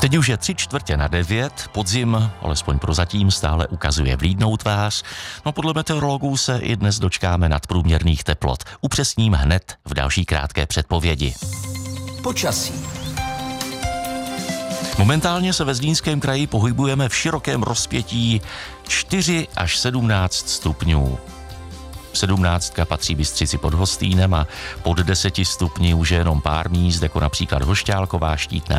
Teď už je 8:45, podzim, alespoň prozatím, stále ukazuje vlídnou tvář. No podle meteorologů se i dnes dočkáme nadprůměrných teplot. Upřesním hned v další krátké předpovědi. Počasí. Momentálně se ve Zlínském kraji pohybujeme v širokém rozpětí 4 až 17 stupňů. 17 patří Bystřici pod Hostýnem a pod 10 stupni už je jenom pár míst, jako například Hošťálková, Štítná